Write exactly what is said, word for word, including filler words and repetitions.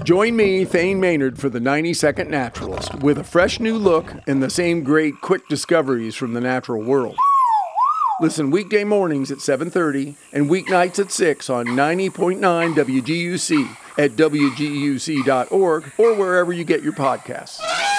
Join me, Thane Maynard, for the ninety second Naturalist, with a fresh new look and the same great quick discoveries from the natural world. Listen weekday mornings at seven thirty and weeknights at six on ninety point nine W G U C at W G U C dot org or wherever you get your podcasts.